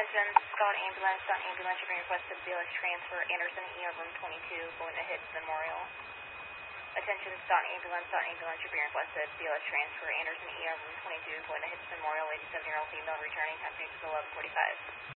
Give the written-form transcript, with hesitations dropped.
Attention, Scott Ambulance, you're being requested BLS transfer, Anderson, ER room 22, going to Hits Memorial. Attention, Scott Ambulance, you're being requested BLS transfer, Anderson, ER room 22, going to Hits Memorial, 87-year-old female returning, time change is 11:45.